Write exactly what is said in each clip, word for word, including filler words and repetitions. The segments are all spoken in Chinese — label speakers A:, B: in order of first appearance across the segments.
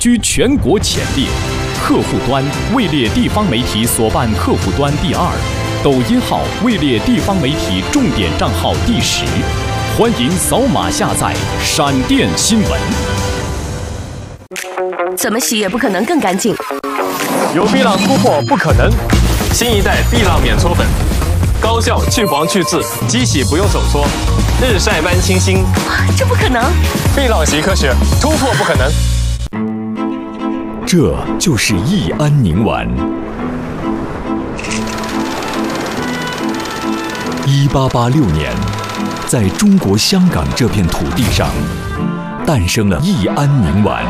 A: 居全国前列。客户端位列地方媒体所办客户端第二，抖音号位列地方媒体重点账号第十。欢迎扫码下载闪电新闻。
B: 怎么洗也不可能更干净。
C: 有碧浪突破不可能，新一代碧浪免搓粉，高效去黄去渍，机洗不用手搓，日晒般清新。
B: 这不可能！
C: 碧浪洗科学，突破不可能。
A: 这就是益安宁丸。一八八六年，在中国香港这片土地上，诞生了益安宁丸，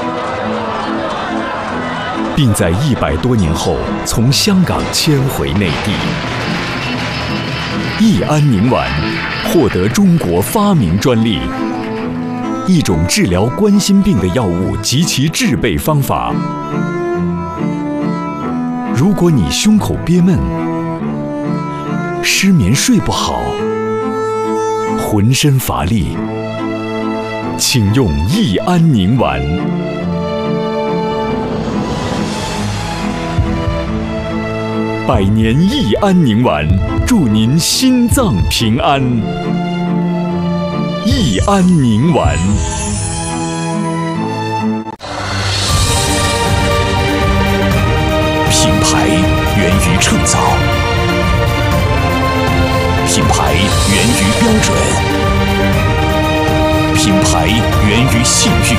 A: 并在一百多年后从香港迁回内地。益安宁丸获得中国发明专利。一种治疗冠心病的药物及其制备方法。如果你胸口憋闷、失眠睡不好、浑身乏力，请用益安宁丸。百年益安宁丸，祝您心脏平安。益安宁丸。品牌源于创造，品牌源于标准，品牌源于信誉。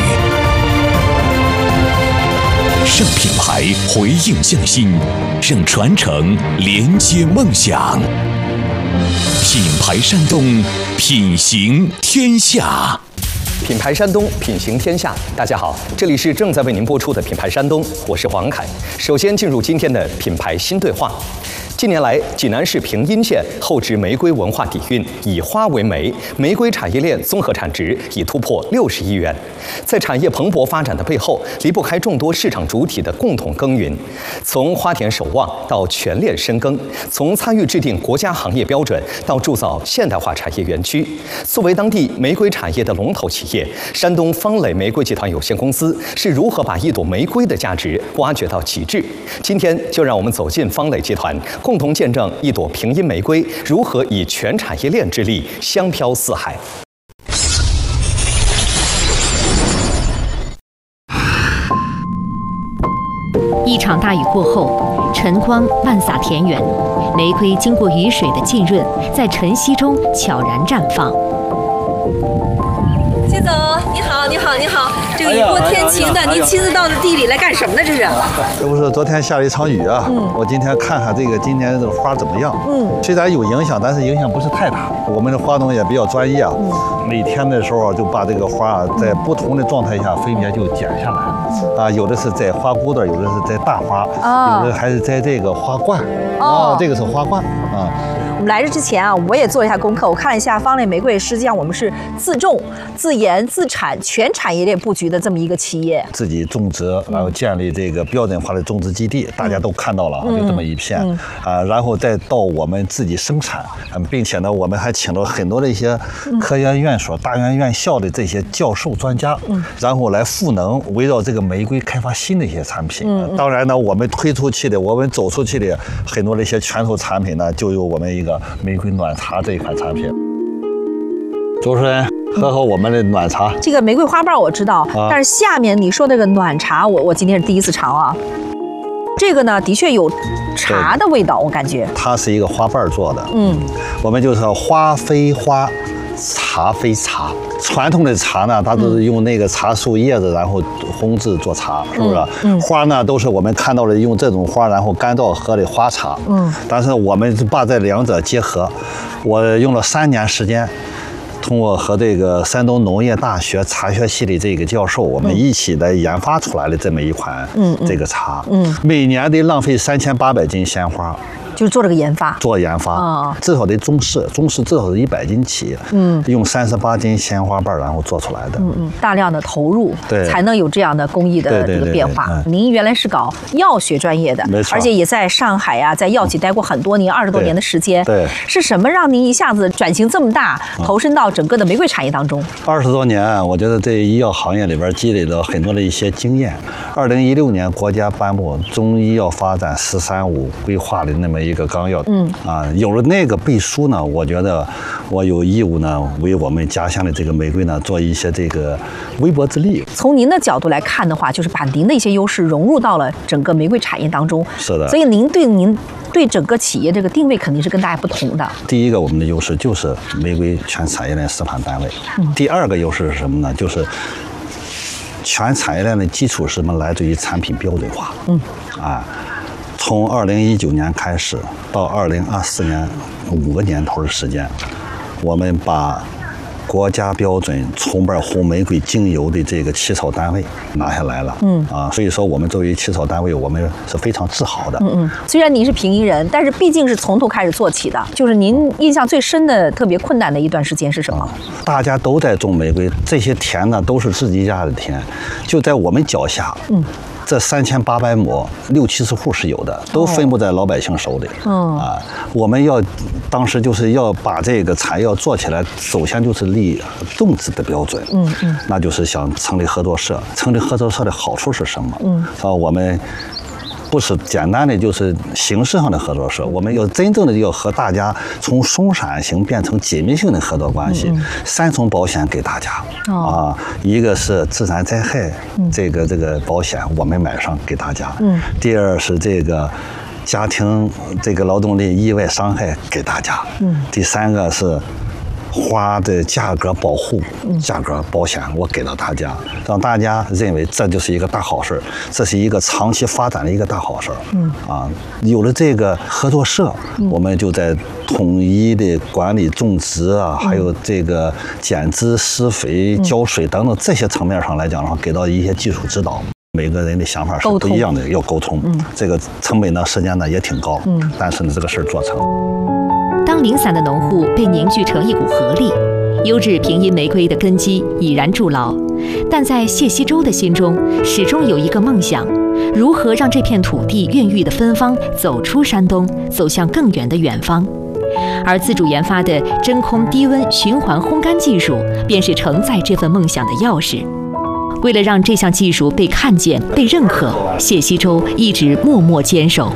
A: 让品牌回应匠心，让传承连接梦想。品牌山东，品行天下。
D: 品牌山东，品行天下。大家好，这里是正在为您播出的品牌山东，我是黄凯。首先进入今天的品牌新对话。近年来，济南市平阴县厚植玫瑰文化底蕴，以花为媒，玫瑰产业链综合产值已突破六十亿元。在产业蓬勃发展的背后，离不开众多市场主体的共同耕耘。从花田守望到全链深耕，从参与制定国家行业标准到铸造现代化产业园区，作为当地玫瑰产业的龙头企业，山东方磊玫瑰集团有限公司是如何把一朵玫瑰的价值挖掘到极致？今天就让我们走进方磊集团，共同见证一朵平阴玫瑰如何以全产业链之力香飘四海。
E: 一场大雨过后，晨光漫洒田园，玫瑰经过雨水的浸润，在晨曦中悄然绽放。
F: 谢总，你好，你好，你好！这个雨过天晴的，您亲自到的地里来干什么呢？这是？
G: 这不是昨天下了一场雨啊！嗯，我今天看看这个今年这个花怎么样。嗯，虽然有影响，但是影响不是太大。我们的花农也比较专业啊。嗯，每天的时候就把这个花啊，在不同的状态下分别就剪下来。啊，有的是摘花骨朵，有的是摘大花，有的还是摘这个花冠。哦，这个是花冠啊。
H: 我们来这之前啊，我也做了一下功课，我看了一下方磊玫瑰，实际上我们是自种、自研、自产，全产业链布局的这么一个企业。
G: 自己种植，然后建立这个标准化的种植基地，大家都看到了啊，就这么一片啊，然后再到我们自己生产，并且呢，我们还请了很多的一些科研院所、大院院校的这些教授专家，然后来赋能，围绕这个玫瑰开发新的一些产品。当然呢，我们推出去的、我们走出去的很多的一些拳头产品呢，就有我们一个玫瑰暖茶这一款产品。主持人，喝喝我们的暖茶。
H: 这个玫瑰花瓣我知道，啊、但是下面你说那个暖茶，我我今天是第一次尝啊。这个呢，的确有茶的味道，我感觉。
G: 它是一个花瓣做的，嗯，我们就是花非花，茶非茶。传统的茶呢，它都是用那个茶树叶子，然后烘制做茶，是不是？嗯，花呢都是我们看到的用这种花，然后干燥喝的花茶。嗯，但是我们把这两者结合，我用了三年时间。通过和这个山东农业大学茶学系的这个教授，我们一起来研发出来的这么一款这个茶，嗯，每年得浪费三千八百斤鲜花，
H: 就是做这个研发，
G: 做研发，
H: 哦、
G: 至少得中式，中式至少是一百斤起，嗯，用三十八斤鲜花瓣然后做出来的，
H: 嗯嗯，大量的投入，
G: 对，
H: 才能有这样的工艺的这个变化。
G: 对对对对，
H: 您原来是搞药学专业的，
G: 没错，
H: 而且也在上海呀、啊，在药企待过很多年，二十多年的时间，
G: 对，
H: 是什么让您一下子转型这么大，投身到整个的玫瑰产业当中？
G: 二十多年，我觉得在医药行业里边积累了很多的一些经验。二零一六年，国家颁布中医药发展“十三五”规划的那么一个纲要，嗯啊，有了那个背书呢，我觉得我有义务呢，为我们家乡的这个玫瑰呢，做一些这个微薄之力。
H: 从您的角度来看的话，就是把您的一些优势融入到了整个玫瑰产业当中。
G: 是的。
H: 所以您对您对整个企业这个定位肯定是跟大家不同的。
G: 第一个，我们的优势就是玫瑰全产业链示范单位。嗯。第二个优势是什么呢？就是全产业链的基础是什么？来自于产品标准化。嗯。啊。从二零一九年开始到二零二四年五个年头的时间，我们把国家标准葱瓣红玫瑰精油的这个起草单位拿下来了。嗯啊，所以说我们作为起草单位，我们是非常自豪的。
H: 嗯嗯，虽然您是平阴人，但是毕竟是从头开始做起的。就是您印象最深的、特别困难的一段时间是什么？
G: 大家都在种玫瑰，这些田呢都是自己家的田，就在我们脚下。嗯。这三千八百亩，六七十户是有的，都分布在老百姓手里。嗯啊，我们要当时就是要把这个产业要做起来，首先就是立种植的标准。嗯嗯，那就是想成立合作社。成立合作社的好处是什么？嗯，啊，我们不是简单的就是形式上的合作社，我们要真正的要和大家从松散型变成紧密性的合作关系。嗯、三重保险给大家、哦、啊，一个是自然灾害、嗯、这个这个保险我们买上给大家。嗯，第二是这个家庭这个劳动力意外伤害给大家。嗯，第三个是花的价格保护、价格保险，我给到大家，让大家认为这就是一个大好事，这是一个长期发展的一个大好事。嗯啊，有了这个合作社，嗯、我们就在统一的管理种植啊，嗯、还有这个减脂、施肥、浇水等等这些层面上来讲的话，给到一些技术指导。每个人的想法是不一样的，要沟通。嗯，这个成本呢、时间呢也挺高。嗯，但是呢，这个事儿做成。
E: 当零散的农户被凝聚成一股合力，优质平阴玫瑰的根基已然筑牢。但在谢希洲的心中，始终有一个梦想：如何让这片土地孕育的芬芳走出山东，走向更远的远方？而自主研发的真空低温循环烘干技术，便是承载这份梦想的钥匙。为了让这项技术被看见、被认可，谢希洲一直默默坚守。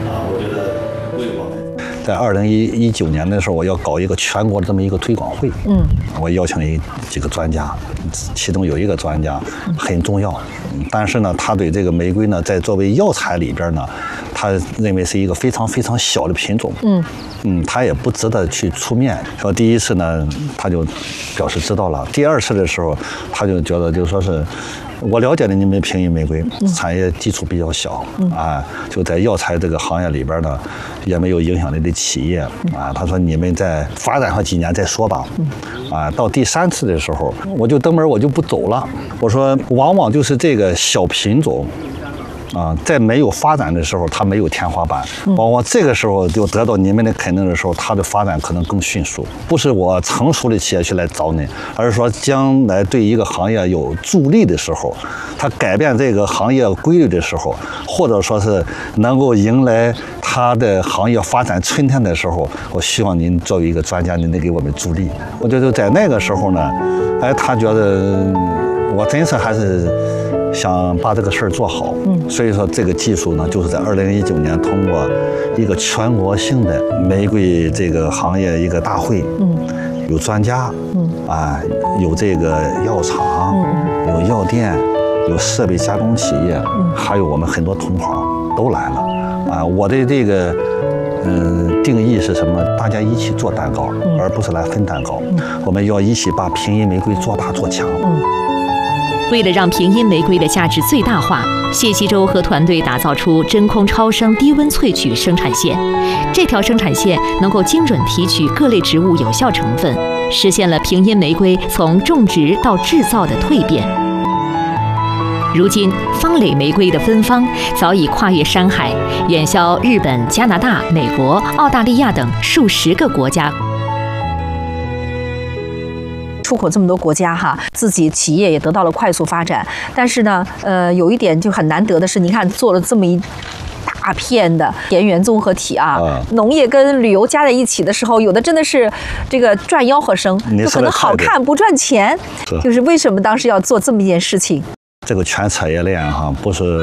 G: 在二零一九年的时候，我要搞一个全国的这么一个推广会。嗯，我邀请了几个专家，其中有一个专家很重要，但是呢，他对这个玫瑰呢，在作为药材里边呢，他认为是一个非常非常小的品种。嗯嗯，他也不值得去出面。说第一次呢，他就表示知道了；第二次的时候，他就觉得就说是。我了解的你们平阴玫瑰产业基础比较小、嗯、啊，就在药材这个行业里边呢，也没有影响力的企业啊。他说你们再发展上几年再说吧。啊，到第三次的时候，我就登门我就不走了。我说往往就是这个小品种。啊，在没有发展的时候，它没有天花板。往往这个时候就得到你们的肯定的时候，它的发展可能更迅速。不是我成熟的企业去来找你，而是说将来对一个行业有助力的时候，它改变这个行业规律的时候，或者说是能够迎来它的行业发展春天的时候，我希望您作为一个专家，您能给我们助力。我觉得在那个时候呢，哎，他觉得我真是还是。想把这个事儿做好，嗯，所以说这个技术呢，就是在二零一九年通过一个全国性的玫瑰这个行业一个大会，嗯，有专家，嗯，啊，有这个药厂，嗯，有药店，有设备加工企业，嗯，还有我们很多同行都来了，啊，我的这个。嗯、呃，定义是什么？大家一起做蛋糕，嗯、而不是来分蛋糕。嗯、我们要一起把平阴玫瑰做大做强。嗯。
E: 为了让平阴玫瑰的价值最大化，谢希洲和团队打造出真空超声低温萃取生产线。这条生产线能够精准提取各类植物有效成分，实现了平阴玫瑰从种植到制造的蜕变。 如今，方蕾玫瑰的芬芳早已跨越山海，远销日本、加拿大、美国、澳大利亚等数十个国家。
H: 出口这么多国家哈，自己企业也得到了快速发展。但是呢，呃，有一点就很难得的是，你看做了这么一大片的田园综合体啊，啊农业跟旅游加在一起的时候，有的真的是这个赚吆喝声，就可能好看不赚钱。就是为什么当时要做这么一件事情？
G: 这个全产业链哈，不是